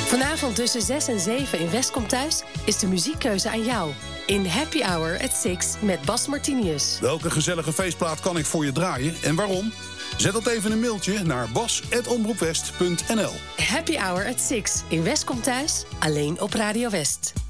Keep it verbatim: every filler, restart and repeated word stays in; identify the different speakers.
Speaker 1: Vanavond tussen zes en zeven in West komt Thuis is de muziekkeuze aan jou. In Happy Hour at six met Bas Martinius.
Speaker 2: Welke gezellige feestplaat kan ik voor je draaien en waarom? Zet dat even een mailtje naar bas at omroepwest punt n l.
Speaker 1: Happy Hour at six in West komt Thuis, alleen op Radio West.